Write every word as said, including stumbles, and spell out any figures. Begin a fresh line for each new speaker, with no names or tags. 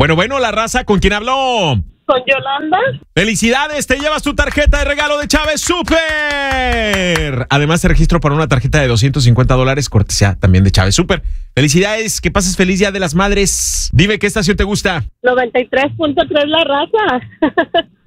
Bueno, bueno, la raza, ¿con quién habló?
Con Yolanda.
¡Felicidades! Te llevas tu tarjeta de regalo de Chávez Super. Además, te registro para una tarjeta de doscientos cincuenta dólares, cortesía también de Chávez Super. ¡Felicidades! Que pases feliz Día de las Madres. Dime, ¿qué estación te gusta?
noventa y tres punto tres La Raza.